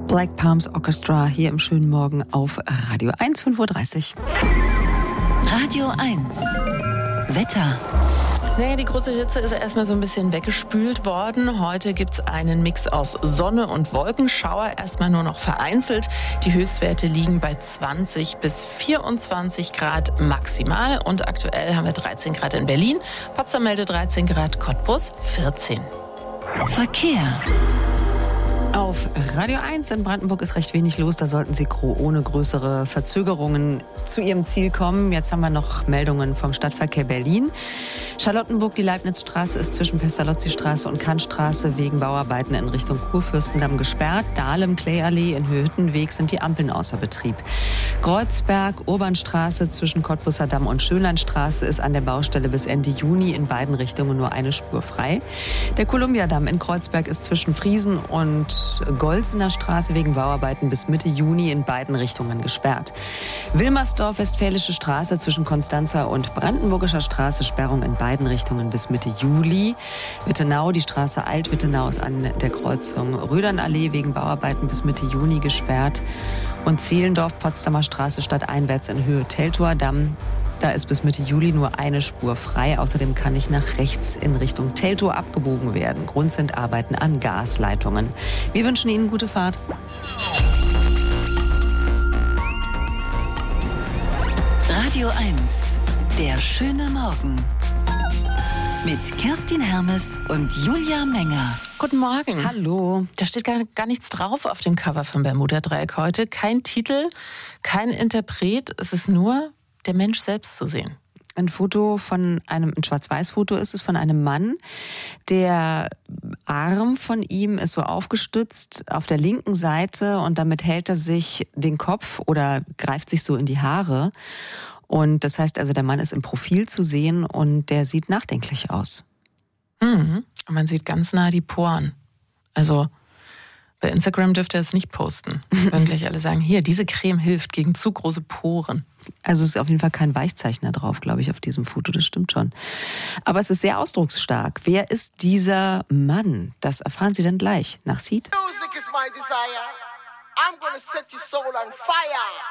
Black Palms Orchestra hier im schönen Morgen auf Radio 1, 5:30 Uhr. Radio 1. Wetter. Naja, die große Hitze ist erstmal so ein bisschen weggespült worden. Heute gibt's einen Mix aus Sonne und Wolkenschauer, erstmal nur noch vereinzelt. Die Höchstwerte liegen bei 20 bis 24 Grad maximal. Und aktuell haben wir 13 Grad in Berlin, Potsdam meldet 13 Grad, Cottbus 14. Verkehr. Auf Radio 1 in Brandenburg ist recht wenig los. Da sollten Sie ohne größere Verzögerungen zu Ihrem Ziel kommen. Jetzt haben wir noch Meldungen vom Stadtverkehr Berlin. Charlottenburg, die Leibnizstraße ist zwischen Pestalozzi-Straße und Kantstraße wegen Bauarbeiten in Richtung Kurfürstendamm gesperrt. Dahlem, Klayallee, in Höhenweg sind die Ampeln außer Betrieb. Kreuzberg, Urbanstraße zwischen Cottbuser Damm und Schönlandstraße ist an der Baustelle bis Ende Juni in beiden Richtungen nur eine Spur frei. Der Kolumbiadamm in Kreuzberg ist zwischen Friesen und Golzener Straße wegen Bauarbeiten bis Mitte Juni in beiden Richtungen gesperrt. Wilmersdorf, Westfälische Straße zwischen Konstanzer und Brandenburgischer Straße, Sperrung in beiden Richtungen bis Mitte Juli. Wittenau, die Straße Alt-Wittenau ist an der Kreuzung Rödernallee wegen Bauarbeiten bis Mitte Juni gesperrt. Und Zehlendorf, Potsdamer Straße stadteinwärts in Höhe Teltower Damm. Da ist bis Mitte Juli nur eine Spur frei. Außerdem kann nicht nach rechts in Richtung Teltow abgebogen werden. Grund sind Arbeiten an Gasleitungen. Wir wünschen Ihnen gute Fahrt. Radio 1. Der schöne Morgen. Mit Kerstin Hermes und Julia Menger. Guten Morgen. Hallo. Da steht gar nichts drauf auf dem Cover vom Bermuda-Dreieck heute. Kein Titel, kein Interpret. Es ist nur der Mensch selbst zu sehen. Ein Schwarz-Weiß-Foto ist es von einem Mann. Der Arm von ihm ist so aufgestützt auf der linken Seite und damit hält er sich den Kopf oder greift sich so in die Haare. Und das heißt also, der Mann ist im Profil zu sehen und der sieht nachdenklich aus. Mhm. Und man sieht ganz nah die Poren. Also bei Instagram dürft ihr es nicht posten. Wenn gleich alle sagen, hier, diese Creme hilft gegen zu große Poren. Also es ist auf jeden Fall kein Weichzeichner drauf, glaube ich, auf diesem Foto, das stimmt schon. Aber es ist sehr ausdrucksstark. Wer ist dieser Mann? Das erfahren Sie dann gleich nach Seed. Music is my desire. I'm gonna set your soul on fire.